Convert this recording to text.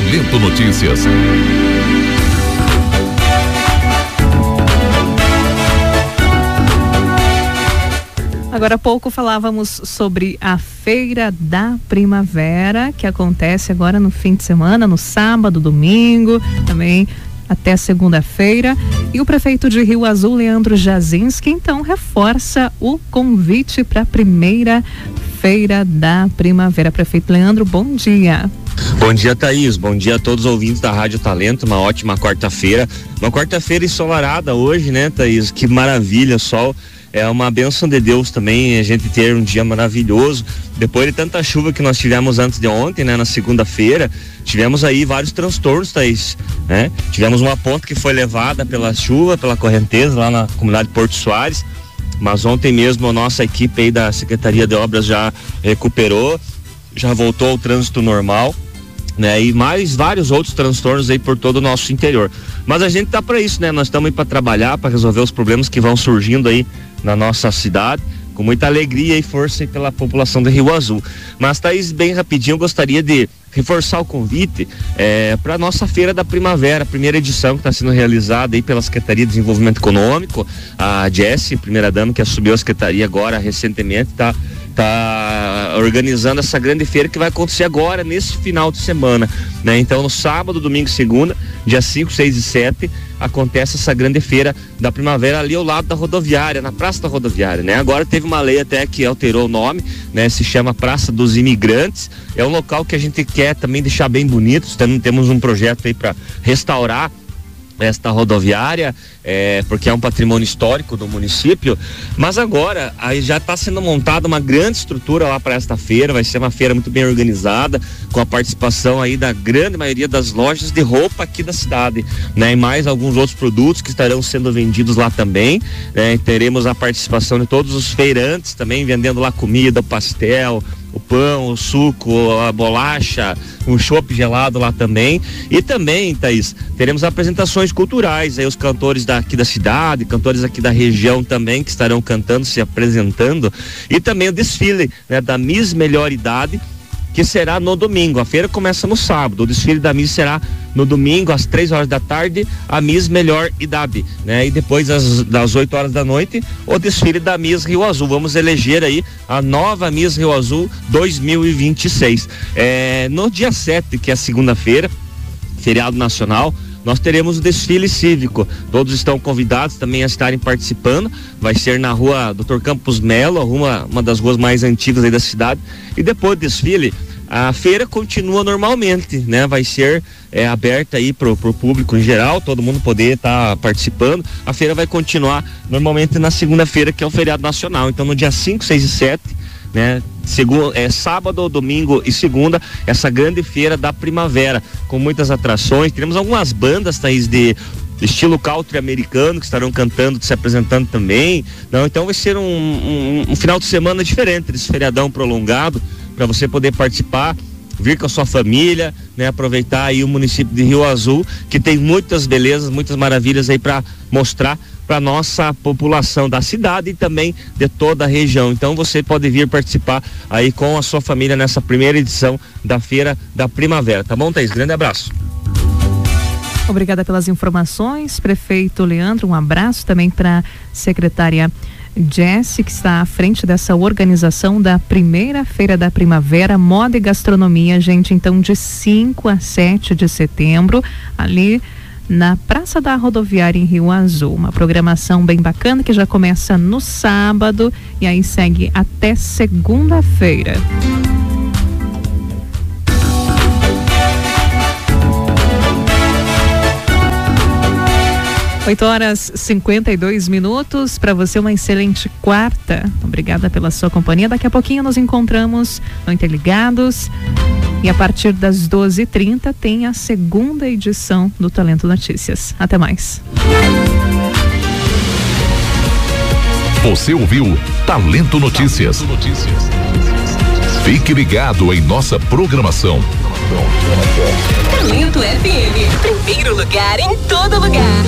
Talento Notícias. Agora há pouco falávamos sobre a Feira da Primavera, que acontece agora no fim de semana, no sábado, domingo, também até segunda-feira. E o prefeito de Rio Azul, Leandro Jazinski, então reforça o convite para a primeira Feira da Primavera. Prefeito Leandro, bom dia. Bom dia, Thaís. Bom dia a todos os ouvintes da Rádio Talento. Uma ótima quarta-feira. Uma quarta-feira ensolarada hoje, né, Thaís? Que maravilha, sol. É uma bênção de Deus também a gente ter um dia maravilhoso. Depois de tanta chuva que nós tivemos antes de ontem, né? Na segunda-feira, tivemos aí vários transtornos, Thaís, né? Tivemos uma ponte que foi levada pela chuva, pela correnteza lá na comunidade Porto Soares, mas ontem mesmo a nossa equipe aí da Secretaria de Obras já recuperou, já voltou ao trânsito normal, né? E mais vários outros transtornos aí por todo o nosso interior. Mas a gente tá para isso, né? Nós estamos aí para trabalhar, para resolver os problemas que vão surgindo aí na nossa cidade, com muita alegria e força aí pela população do Rio Azul. Mas, Thaís, bem rapidinho, eu gostaria de reforçar o convite para a nossa Feira da Primavera, a primeira edição que está sendo realizada aí pela Secretaria de Desenvolvimento Econômico, a Jessie, primeira dama, que assumiu a secretaria agora recentemente, tá organizando essa grande feira que vai acontecer agora, nesse final de semana, né? Então, no sábado, domingo e segunda, dia 5, 6 e 7, acontece essa grande feira da primavera ali ao lado da rodoviária, na Praça da Rodoviária, né? Agora teve uma lei até que alterou o nome, né? Se chama Praça dos Imigrantes. É um local que a gente quer também deixar bem bonito. Temos um projeto aí para restaurar esta rodoviária, porque é um patrimônio histórico do município, mas agora aí já está sendo montada uma grande estrutura lá para esta feira. Vai ser uma feira muito bem organizada, com a participação aí da grande maioria das lojas de roupa aqui da cidade, né? E mais alguns outros produtos que estarão sendo vendidos lá também, né? Teremos a participação de todos os feirantes também, vendendo lá comida, pastel, o pão, o suco, a bolacha, um chopp gelado lá também. E também, Thaís, teremos apresentações culturais, aí os cantores daqui da cidade, cantores aqui da região também, que estarão cantando, se apresentando, e também o desfile, né, da Miss Melhor Idade, que será no domingo. A feira começa no sábado, o desfile da Miss será no domingo, às 3 horas da tarde, a Miss Melhor Idade, né? E depois das 8 horas da noite, o desfile da Miss Rio Azul. Vamos eleger aí a nova Miss Rio Azul 2026. No dia 7, que é segunda-feira, feriado nacional, nós teremos o desfile cívico. Todos estão convidados também a estarem participando. Vai ser na rua Dr. Campos Melo, uma das ruas mais antigas aí da cidade. E depois do desfile, a feira continua normalmente, né? Vai ser aberta aí pro público em geral, todo mundo poder estar participando. A feira vai continuar normalmente na segunda-feira, que é o feriado nacional. Então, no dia 5, 6 e 7, né? Sábado, domingo e segunda, essa grande feira da primavera, com muitas atrações. Teremos algumas bandas, Thaís, de estilo country americano, que estarão cantando, se apresentando também. Então vai ser um final de semana diferente, desse feriadão prolongado, para você poder participar, vir com a sua família, né? Aproveitar aí o município de Rio Azul, que tem muitas belezas, muitas maravilhas aí para mostrar para nossa população da cidade e também de toda a região. Então você pode vir participar aí com a sua família nessa primeira edição da Feira da Primavera, tá bom, Thaís? Grande abraço. Obrigada pelas informações, prefeito Leandro. Um abraço também para a secretária Jessie, que está à frente dessa organização da primeira Feira da Primavera, Moda e Gastronomia, gente. Então, de 5 a 7 de setembro, ali na Praça da Rodoviária em Rio Azul. Uma programação bem bacana que já começa no sábado e aí segue até segunda-feira. 8h52. Para você, uma excelente quarta. Obrigada pela sua companhia. Daqui a pouquinho nos encontramos no Interligados. E a partir das 12h30 tem a segunda edição do Talento Notícias. Até mais. Você ouviu Talento Notícias. Fique ligado em nossa programação. Talento FM, primeiro lugar em todo lugar.